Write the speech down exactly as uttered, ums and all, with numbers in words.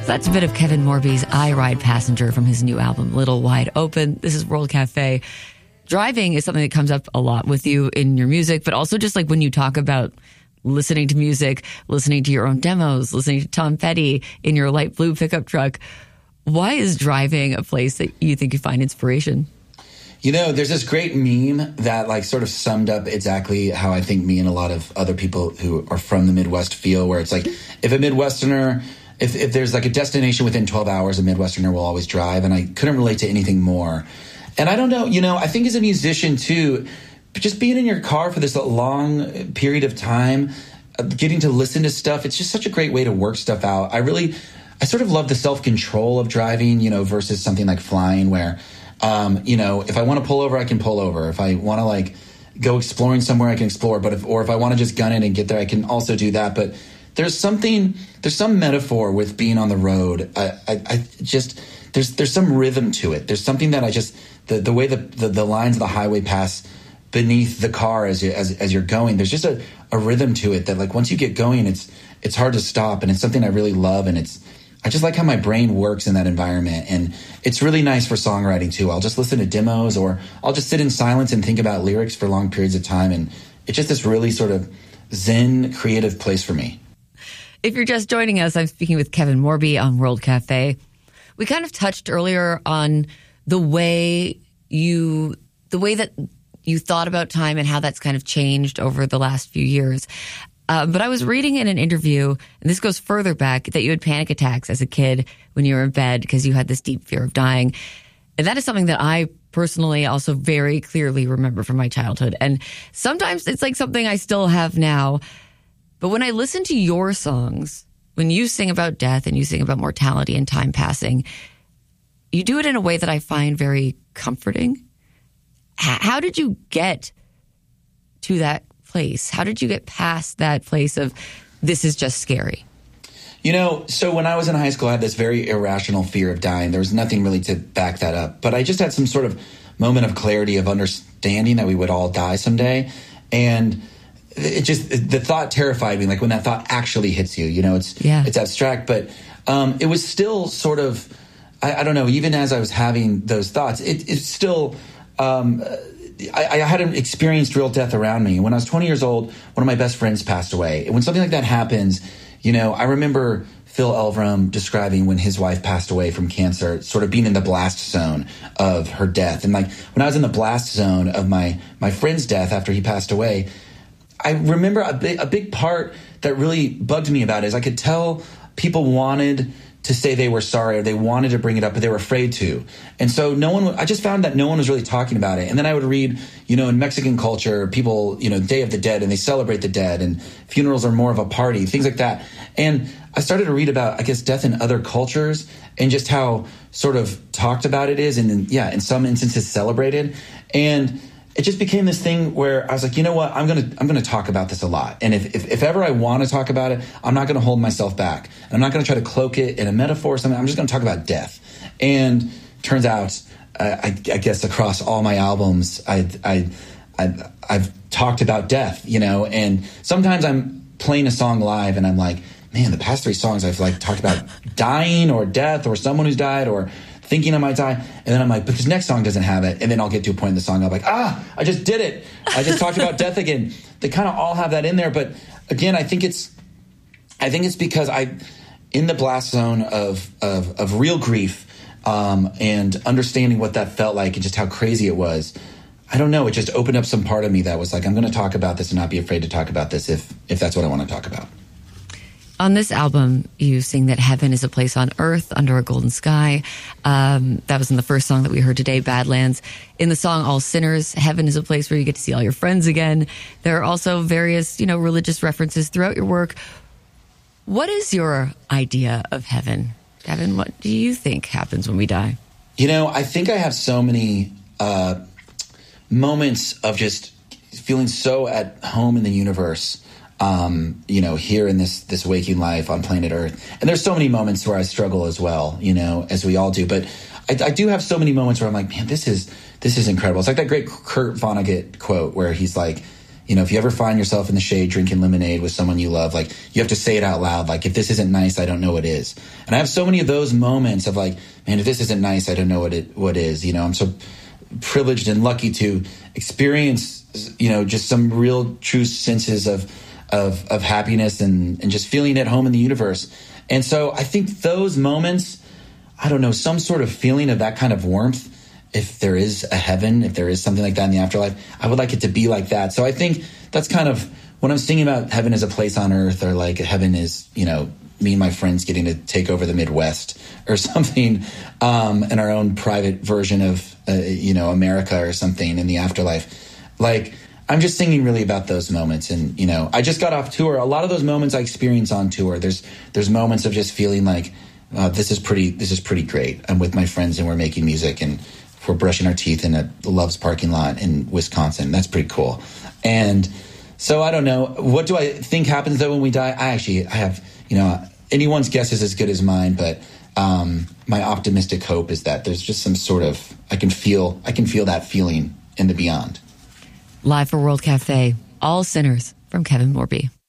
That's a bit of Kevin Morby's I Ride Passenger from his new album, Little Wide Open. This is World Cafe. Driving is something that comes up a lot with you in your music, but also just like when you talk about listening to music, listening to your own demos, listening to Tom Petty in your light blue pickup truck. Why is driving a place that you think you find inspiration? You know, there's this great meme that like sort of summed up exactly how I think me and a lot of other people who are from the Midwest feel, where it's like, if a Midwesterner, if, if there's like a destination within twelve hours, a Midwesterner will always drive. And I couldn't relate to anything more. And I don't know, you know, I think as a musician too, just being in your car for this long period of time, getting to listen to stuff, it's just such a great way to work stuff out. I really, I sort of love the self-control of driving, you know, versus something like flying where, um, you know, if I want to pull over, I can pull over. If I want to like go exploring somewhere, I can explore. But if, or if I want to just gun it and get there, I can also do that. But there's something, there's some metaphor with being on the road. I, I, I just, there's, there's some rhythm to it. There's something that I just, the, the way the, the, the lines of the highway pass beneath the car as you, as, as you're going, there's just a, a rhythm to it that like once you get going, it's, it's hard to stop. And it's something I really love. And it's, I just like how my brain works in that environment. And it's really nice for songwriting too. I'll just listen to demos or I'll just sit in silence and think about lyrics for long periods of time. And it's just this really sort of zen creative place for me. If you're just joining us, I'm speaking with Kevin Morby on World Cafe. We kind of touched earlier on the way you, the way that you thought about time and how that's kind of changed over the last few years. Uh, but I was reading in an interview, and this goes further back, that you had panic attacks as a kid when you were in bed because you had this deep fear of dying. And that is something that I personally also very clearly remember from my childhood. And sometimes it's like something I still have now. But when I listen to your songs, when you sing about death and you sing about mortality and time passing, you do it in a way that I find very comforting. H- how did you get to that place? How did you get past that place of this is just scary? You know, so when I was in high school, I had this very irrational fear of dying. There was nothing really to back that up. But I just had some sort of moment of clarity of understanding that we would all die someday. And it just, the thought terrified me. Like when that thought actually hits you, you know, it's, yeah. it's abstract, but um, it was still sort of, I, I don't know, even as I was having those thoughts, it, it's still, um, I, I hadn't experienced real death around me. When I was twenty years old, one of my best friends passed away. And when something like that happens, you know, I remember Phil Elverum describing when his wife passed away from cancer, sort of being in the blast zone of her death. And like when I was in the blast zone of my, my friend's death after he passed away, I remember a big, a big part that really bugged me about it is I could tell people wanted to say they were sorry or they wanted to bring it up, but they were afraid to. And so no one, I just found that no one was really talking about it. And then I would read, you know, in Mexican culture, people, you know, Day of the Dead, and they celebrate the dead, and funerals are more of a party, things like that. And I started to read about, I guess, death in other cultures and just how sort of talked about it is. And in, yeah, in some instances celebrated. And it just became this thing where I was like, you know what, I'm going to, I'm going to talk about this a lot. And if, if, if ever I want to talk about it, I'm not going to hold myself back. And I'm not going to try to cloak it in a metaphor or something. I'm just going to talk about death. And turns out, uh, I, I guess across all my albums, I, I, I, I've talked about death, you know, and sometimes I'm playing a song live and I'm like, man, the past three songs I've like talked about dying or death or someone who's died or thinking I might die. And then I'm like, but this next song doesn't have it. And then I'll get to a point in the song, I'm like, ah, I just did it. I just talked about death again. They kind of all have that in there. But again, I think it's, I think it's because I, in the blast zone of, of, of real grief, um, and understanding what that felt like and just how crazy it was, I don't know. It just opened up some part of me that was like, I'm going to talk about this and not be afraid to talk about this if, if that's what I want to talk about. On this album, you sing that heaven is a place on earth under a golden sky. Um, that was in the first song that we heard today, Badlands. In the song All Sinners, heaven is a place where you get to see all your friends again. There are also various, you know, religious references throughout your work. What is your idea of heaven? Kevin, what do you think happens when we die? You know, I think I have so many uh, moments of just feeling so at home in the universe. Um, you know, here in this, this waking life on planet Earth. And there's so many moments where I struggle as well, you know, as we all do. But I, I do have so many moments where I'm like, man, this is, this is incredible. It's like that great Kurt Vonnegut quote where he's like, you know, if you ever find yourself in the shade drinking lemonade with someone you love, like, you have to say it out loud. Like, if this isn't nice, I don't know what is. And I have so many of those moments of like, man, if this isn't nice, I don't know what it what is. You know, I'm so privileged and lucky to experience, you know, just some real true senses of of of happiness and, and just feeling at home in the universe. And so I think those moments, I don't know, some sort of feeling of that kind of warmth, if there is a heaven, if there is something like that in the afterlife, I would like it to be like that. So I think that's kind of, when I'm thinking about heaven as a place on earth, or like heaven is, you know, me and my friends getting to take over the Midwest or something, um, in our own private version of, uh, you know, America or something in the afterlife. Like, I'm just thinking really about those moments. And, you know, I just got off tour. A lot of those moments I experience on tour. There's there's moments of just feeling like, uh, this is pretty this is pretty great. I'm with my friends and we're making music and we're brushing our teeth in a Love's parking lot in Wisconsin. That's pretty cool. And so I don't know. What do I think happens though when we die? I actually I have, you know, anyone's guess is as good as mine, but um, my optimistic hope is that there's just some sort of, I can feel I can feel that feeling in the beyond. Live for World Cafe, All Sinners from Kevin Morby.